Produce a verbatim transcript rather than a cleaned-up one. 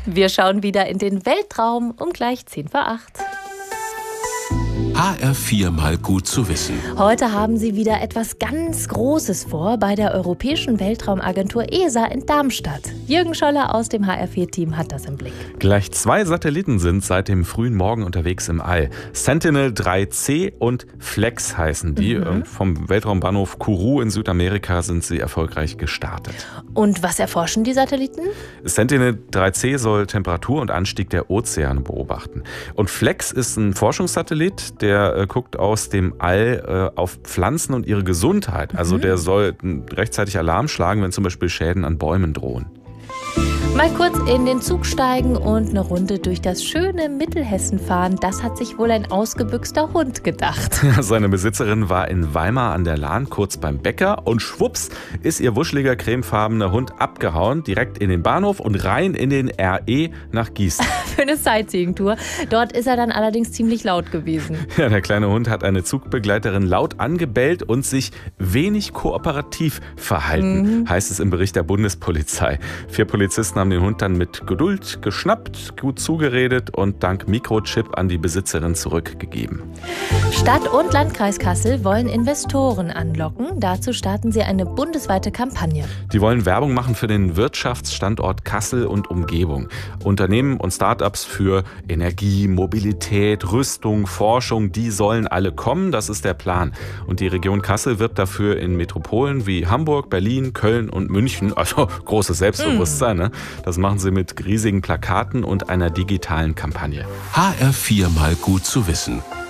Wir schauen wieder in den Weltraum um gleich zehn vor acht. H R vier mal gut zu wissen. Heute haben Sie wieder etwas ganz Großes vor bei der Europäischen Weltraumagentur E S A in Darmstadt. Jürgen Scholler aus dem H R vier Team hat das im Blick. Gleich zwei Satelliten sind seit dem frühen Morgen unterwegs im All. Sentinel drei C und Flex heißen die. Mhm. Vom Weltraumbahnhof Kourou in Südamerika sind sie erfolgreich gestartet. Und was erforschen die Satelliten? Sentinel drei C soll Temperatur und Anstieg der Ozeane beobachten. Und Flex ist ein Forschungssatellit, der äh, guckt aus dem All äh, auf Pflanzen und ihre Gesundheit. Also mhm. der soll rechtzeitig Alarm schlagen, wenn zum Beispiel Schäden an Bäumen drohen. Mal kurz in den Zug steigen und eine Runde durch das schöne Mittelhessen fahren. Das hat sich wohl ein ausgebüxter Hund gedacht. Seine Besitzerin war in Weimar an der Lahn kurz beim Bäcker und schwupps ist ihr wuscheliger cremefarbener Hund abgehauen, direkt in den Bahnhof und rein in den R E nach Gießen. Für eine Sightseeing-Tour. Dort ist er dann allerdings ziemlich laut gewesen. Ja, der kleine Hund hat eine Zugbegleiterin laut angebellt und sich wenig kooperativ verhalten, mhm. heißt es im Bericht der Bundespolizei. Vier Polizisten haben den Hund dann mit Geduld geschnappt, gut zugeredet und dank Mikrochip an die Besitzerin zurückgegeben. Stadt und Landkreis Kassel wollen Investoren anlocken. Dazu starten sie eine bundesweite Kampagne. Die wollen Werbung machen für den Wirtschaftsstandort Kassel und Umgebung. Unternehmen und Start-ups für Energie, Mobilität, Rüstung, Forschung, die sollen alle kommen. Das ist der Plan. Und die Region Kassel wirbt dafür in Metropolen wie Hamburg, Berlin, Köln und München. Also großes Selbstbewusstsein, ne? Das machen sie mit riesigen Plakaten und einer digitalen Kampagne. H R vier mal gut zu wissen.